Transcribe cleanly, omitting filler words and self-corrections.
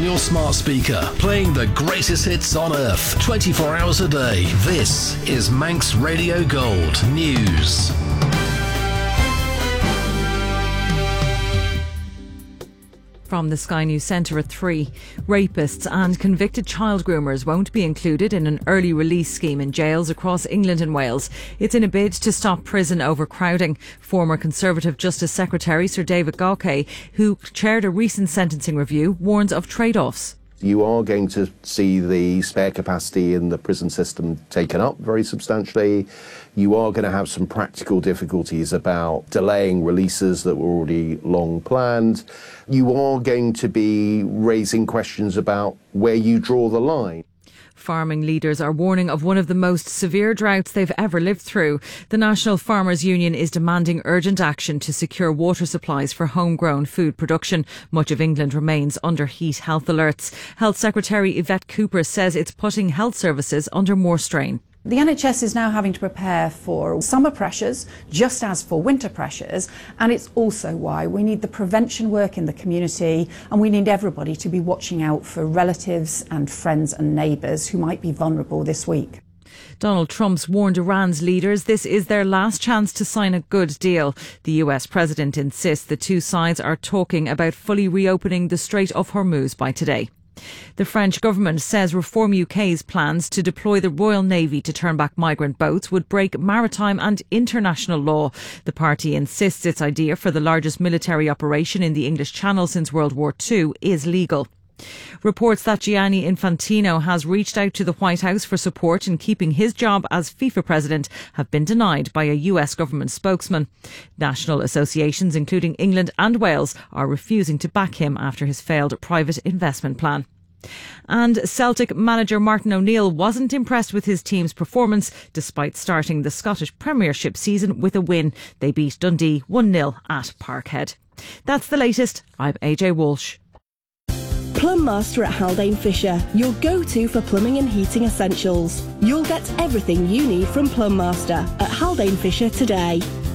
your smart speaker, playing the greatest hits on earth, 24 hours a day. This is Manx Radio Gold News. From the Sky News Centre at 3, rapists and convicted child groomers won't be included in an early release scheme in jails across England and Wales. It's in a bid to stop prison overcrowding. Former Conservative Justice Secretary Sir David Gauke, who chaired a recent sentencing review, warns of trade-offs. You are going to see the spare capacity in the prison system taken up very substantially. You are going to have some practical difficulties about delaying releases that were already long planned. You are going to be raising questions about where you draw the line. Farming leaders are warning of one of the most severe droughts they've ever lived through. The National Farmers Union is demanding urgent action to secure water supplies for homegrown food production. Much of England remains under heat health alerts. Health Secretary Yvette Cooper says it's putting health services under more strain. The NHS is now having to prepare for summer pressures, just as for winter pressures, and it's also why we need the prevention work in the community, and we need everybody to be watching out for relatives and friends and neighbours who might be vulnerable this week. Donald Trump's warned Iran's leaders this is their last chance to sign a good deal. The US president insists the two sides are talking about fully reopening the Strait of Hormuz by today. The French government says Reform UK's plans to deploy the Royal Navy to turn back migrant boats would break maritime and international law. The party insists its idea for the largest military operation in the English Channel since World War II is legal. Reports that Gianni Infantino has reached out to the White House for support in keeping his job as FIFA president have been denied by a US government spokesman. National associations, including England and Wales, are refusing to back him after his failed private investment plan. And Celtic manager Martin O'Neill wasn't impressed with his team's performance despite starting the Scottish Premiership season with a win. They beat Dundee 1-0 at Parkhead. That's the latest. I'm AJ Walsh. Plum Master at Haldane Fisher, your go-to for plumbing and heating essentials. You'll get everything you need from Plum Master at Haldane Fisher today.